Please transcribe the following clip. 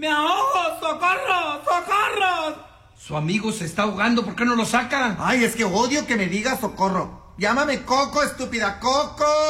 ¡Me ahogo! ¡Socorro! ¡Socorro! Su amigo se está ahogando, ¿por qué no lo saca? Ay, es que odio que me digas socorro. Llámame Coco, estúpida, Coco.